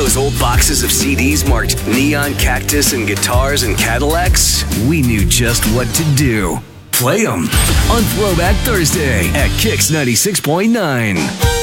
those old boxes of CDs marked Neon, Cactus, and Guitars and Cadillacs? We knew just what to do. Play them on Throwback Thursday at Kix 96.9.